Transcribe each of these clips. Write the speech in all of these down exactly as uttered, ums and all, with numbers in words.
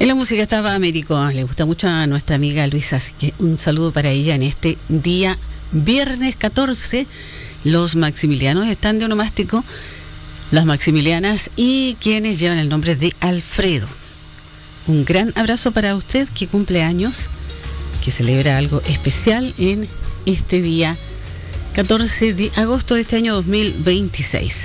En la música estaba Américo, le gusta mucho a nuestra amiga Luisa, así que un saludo para ella en este día viernes catorce. Los maximilianos están de onomástico, las maximilianas y quienes llevan el nombre de Alfredo. Un gran abrazo para usted que cumple años, que celebra algo especial en este día catorce de agosto de este año dos mil veintiséis.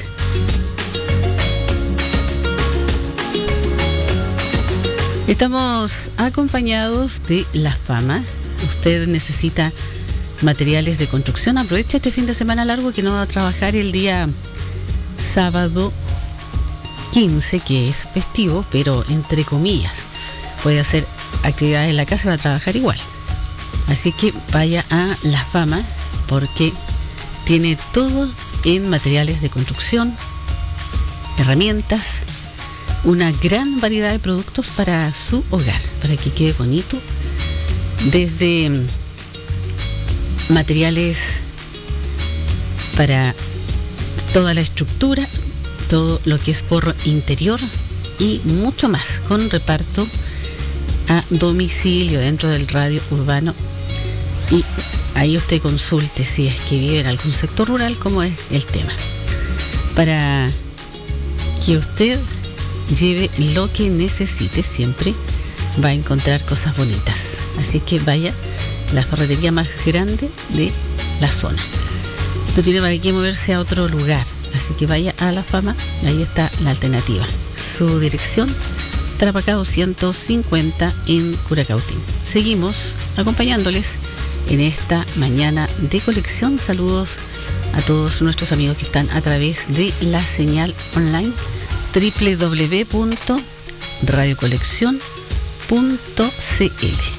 Estamos acompañados de La Fama. Usted necesita materiales de construcción. Aprovecha este fin de semana largo que no va a trabajar el día sábado quince, que es festivo, pero entre comillas. Puede hacer actividades en la casa y va a trabajar igual. Así que vaya a La Fama porque tiene todo en materiales de construcción, herramientas, una gran variedad de productos para su hogar, para que quede bonito, desde materiales para toda la estructura, todo lo que es forro interior y mucho más, con reparto a domicilio dentro del radio urbano. Y ahí usted consulte si es que vive en algún sector rural, cómo es el tema, para que usted lleve lo que necesite. Siempre va a encontrar cosas bonitas, así que vaya a la ferretería más grande de la zona. No tiene para qué moverse a otro lugar, así que vaya a La Fama, ahí está la alternativa. Su dirección, Tarapacá doscientos cincuenta en Curacautín. Seguimos acompañándoles en esta mañana de colección. Saludos a todos nuestros amigos que están a través de la señal online doble u doble u doble u punto radio colección punto c l.